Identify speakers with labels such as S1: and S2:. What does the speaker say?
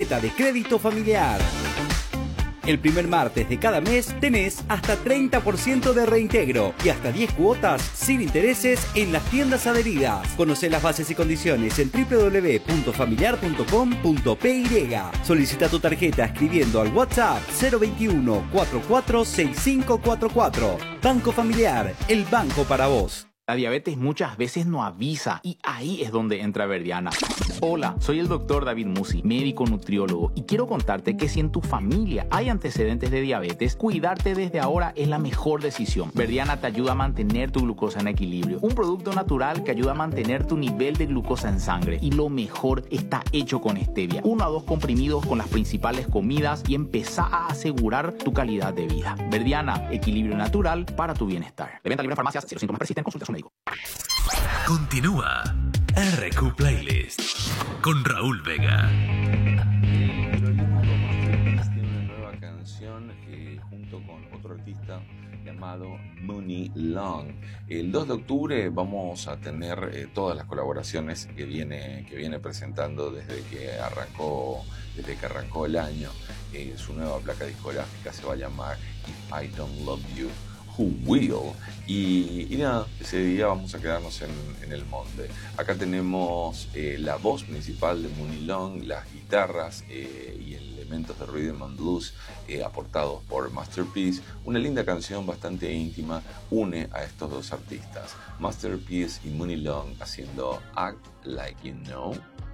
S1: tarjeta de crédito familiar. El primer martes de cada mes tenés hasta 30% de reintegro y hasta 10 cuotas sin intereses en las tiendas adheridas. Conocé las bases y condiciones en www.familiar.com.py. Solicita tu tarjeta escribiendo al WhatsApp 021 44 6544. Banco Familiar, el banco para vos.
S2: La diabetes muchas veces no avisa y ahí es donde entra Verdiana. Hola, soy el doctor David Musi, médico nutriólogo, y quiero contarte que si en tu familia hay antecedentes de diabetes, cuidarte desde ahora es la mejor decisión. Verdiana te ayuda a mantener tu glucosa en equilibrio, un producto natural que ayuda a mantener tu nivel de glucosa en sangre, y lo mejor, está hecho con stevia. 1 a 2 comprimidos con las principales comidas y empezá a asegurar tu calidad de vida. Verdiana, equilibrio natural para tu bienestar. De venta libre en farmacias. Si los síntomas persisten, consulta a su médico.
S3: Continúa RQ Playlist con Raúl Vega.
S4: Tiene una nueva canción junto con otro artista llamado Mooney Long. El 2 de octubre vamos a tener todas las colaboraciones que viene presentando desde que arrancó el año. Su nueva placa discográfica se va a llamar If I Don't Love You, Who Will. Y nada, ese día vamos a quedarnos en el monte. Acá tenemos la voz principal de Mooney Long, las guitarras y elementos de rhythm and blues aportados por Masterpiece. Una linda canción bastante íntima une a estos dos artistas, Masterpiece y Mooney Long, haciendo Act Like You Know.